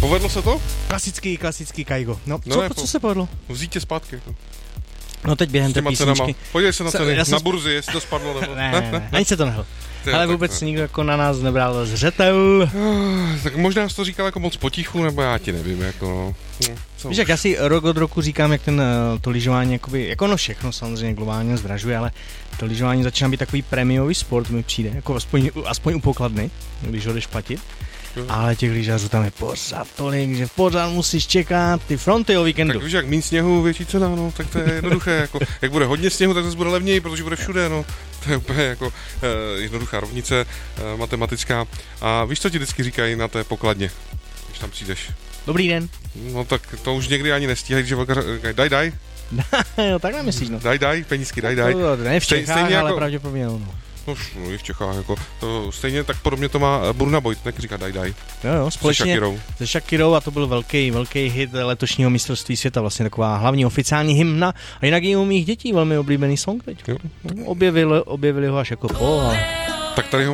Povedlo se to? Klasický Kaigo. No co se povedlo? Vzít tě zpátky. No teď během té písničky. Podívej se na ceny, na burzi, jestli to spadlo nebo... Ne, ani se to nehl. Ale vůbec nikdo jako na nás nebral zřetel. Tak možná jsi to říkal jako moc potichu, nebo já ti nevím, jako Víš, jak já si rok od roku říkám, jak to lyžování, jakoby, jako všechno samozřejmě globálně zdražuje, ale to lyžování začíná být takový prémiový sport, mi přijde, jako aspoň u pokladny, když ho jdeš platit. Ale těch lyžařů tam je pořád tolik, že pořád musíš čekat ty fronty o víkendu. Tak víš, jak míň sněhu, větší cena, no, tak to je jednoduché, jako, jak bude hodně sněhu, tak to bude levněji, protože bude všude, no. To je úplně jako jednoduchá rovnice, matematická. A víš, co ti vždycky říkají na té pokladně, když tam přijdeš? Dobrý den. No tak to už někdy ani nestíhají, že daj. No tak nemyslíš, no. Daj, penízky, daj. To ne v Čechách, ale jako... pravděpodobně no. No, i v Čechách, jako, to stejně tak podobně to má Burna Boy, tak říká daj. Jo, společně se Shakirou a to byl velký hit letošního mistrovství světa, vlastně taková hlavní oficiální hymna a jinak i u mých dětí velmi oblíbený song teď. Objevili ho až jako po. Tak tady ho